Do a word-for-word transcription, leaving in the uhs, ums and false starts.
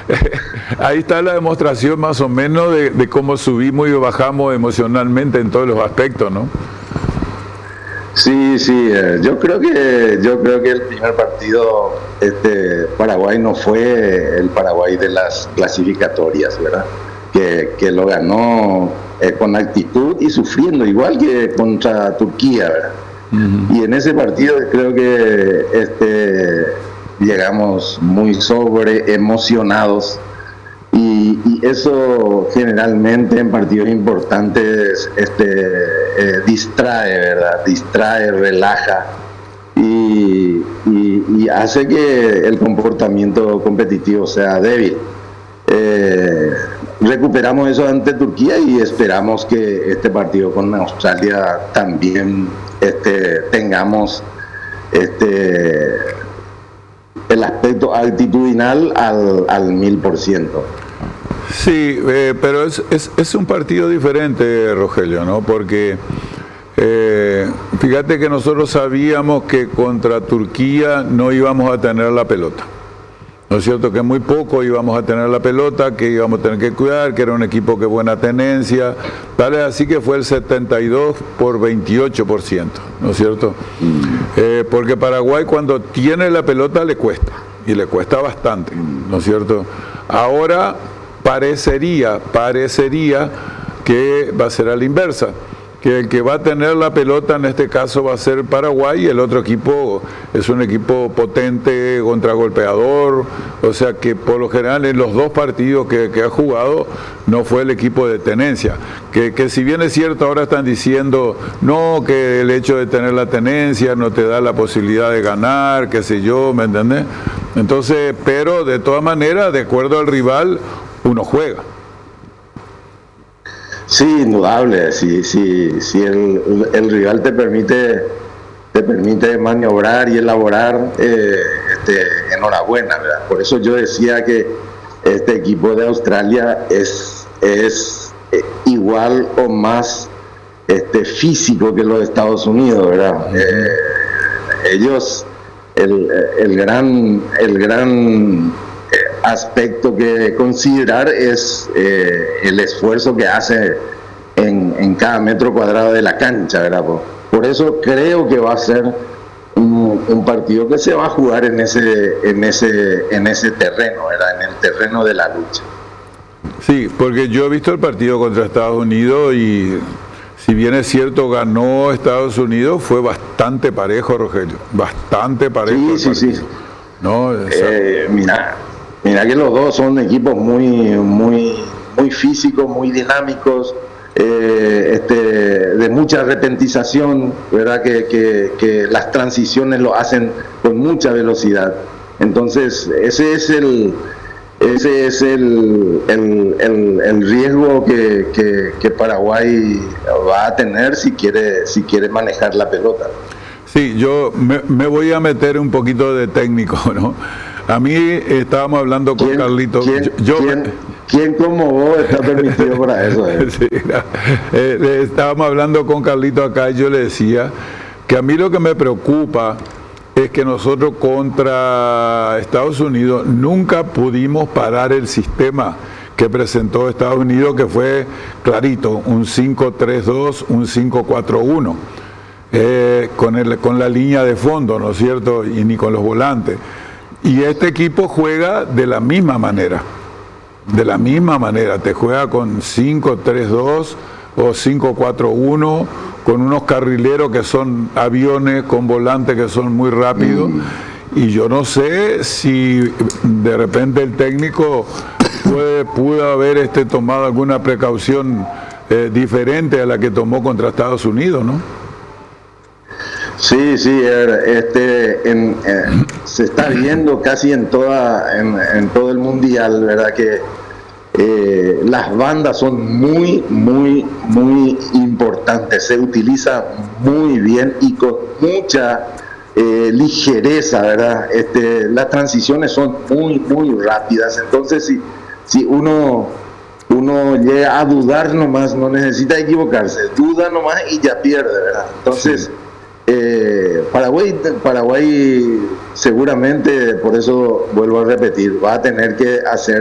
Ahí está la demostración más o menos de, de cómo subimos y bajamos emocionalmente en todos los aspectos, ¿no? Sí, sí, eh, yo creo que yo creo que el primer partido este Paraguay no fue el Paraguay de las clasificatorias, ¿verdad? Que, que lo ganó eh, con actitud y sufriendo, igual que contra Turquía, ¿verdad? Uh-huh. Y en ese partido creo que este llegamos muy sobre emocionados. Y, y eso generalmente en partidos importantes este, eh, distrae, ¿verdad? Distrae, relaja y, y, y hace que el comportamiento competitivo sea débil. Eh, recuperamos eso ante Turquía y esperamos que este partido con Australia también este, tengamos este, el aspecto altitudinal al, al mil por ciento. Sí, eh, pero es, es, es un partido diferente, Rogelio, ¿no? Porque eh, fíjate que nosotros sabíamos que contra Turquía no íbamos a tener la pelota. ¿No es cierto? Que muy poco íbamos a tener la pelota, que íbamos a tener que cuidar, que era un equipo que buena tenencia. Tal es así que fue el setenta y dos por veintiocho por ciento, ¿no es cierto? Eh, porque Paraguay cuando tiene la pelota le cuesta, y le cuesta bastante, ¿no es cierto? Ahora parecería, parecería que va a ser a la inversa, que el que va a tener la pelota en este caso va a ser Paraguay y el otro equipo es un equipo potente, contragolpeador, o sea que por lo general en los dos partidos que, que ha jugado no fue el equipo de tenencia, que, que si bien es cierto ahora están diciendo no, que el hecho de tener la tenencia no te da la posibilidad de ganar, qué sé yo, ¿me entendés? Entonces, pero de todas maneras, de acuerdo al rival, uno juega. Sí, indudable. Si, si, si el, el rival te permite, te permite maniobrar y elaborar, eh, este, enhorabuena, ¿verdad? Por eso yo decía que este equipo de Australia es, es igual o más este, físico que los de Estados Unidos, ¿verdad? Uh-huh. Eh, ellos, el, el gran, el gran aspecto que considerar es eh, el esfuerzo que hace en, en cada metro cuadrado de la cancha, ¿verdad? Por, por eso creo que va a ser un, un partido que se va a jugar en ese, en ese, en ese terreno, ¿verdad? En el terreno de la lucha. Sí, porque yo he visto el partido contra Estados Unidos y si bien es cierto ganó Estados Unidos, fue bastante parejo, Rogelio, bastante parejo. Sí, sí, sí. No, eh, mira. Mira que los dos son equipos muy, muy, muy físicos, muy dinámicos, eh, este, de mucha repentización, ¿verdad? Que, que, que las transiciones lo hacen con mucha velocidad. Entonces, ese es el, ese es el, el, el, el riesgo que, que, que Paraguay va a tener si quiere, si quiere manejar la pelota. Sí, yo me, me voy a meter un poquito de técnico, ¿no? A mí estábamos hablando con ¿Quién, Carlito. ¿quién, yo, ¿quién, ¿quién como vos está permitido para eso? Eh? Sí, eh, estábamos hablando con Carlito acá y yo le decía que a mí lo que me preocupa es que nosotros contra Estados Unidos nunca pudimos parar el sistema que presentó Estados Unidos, que fue clarito, un cinco tres dos, un cinco cuatro uno, eh, con, el, con la línea de fondo, ¿no es cierto? Y ni con los volantes. Y este equipo juega de la misma manera, de la misma manera, te juega con cinco tres dos o cinco cuatro uno, con unos carrileros que son aviones, con volantes que son muy rápidos, mm. y yo no sé si de repente el técnico puede, pudo haber este, tomado alguna precaución eh, diferente a la que tomó contra Estados Unidos, ¿no? Sí, sí, este, en, eh, se está viendo casi en toda, en, en todo el mundial, ¿verdad? Que eh, las bandas son muy, muy, muy importantes. Se utiliza muy bien y con mucha eh, ligereza, ¿verdad? Este, las transiciones son muy, muy rápidas. Entonces, si, si uno, uno llega a dudar nomás, no necesita equivocarse, duda nomás y ya pierde, ¿verdad? Entonces. Sí. Eh, Paraguay, Paraguay seguramente, por eso vuelvo a repetir, va a tener que hacer